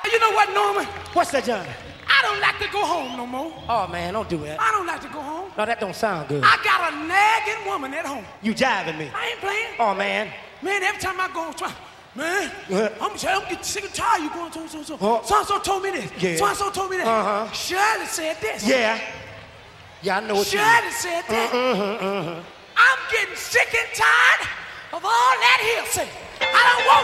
You know what, Norman? What's that, John? I don't like to go home no more. Oh, man, don't do that. I don't like to go home. No, that don't sound good. I got a nagging woman at home. You jiving me. I ain't playing. Oh, man. Man, every time I go, man, I'm getting sick and tired. You going so. Oh. So-and-so told me this. Yeah. So-and-so told me that. Uh-huh. Shirley said this. Yeah. Yeah, I know what you mean. Shirley said that. I'm getting sick and tired of all that hearsay. I don't want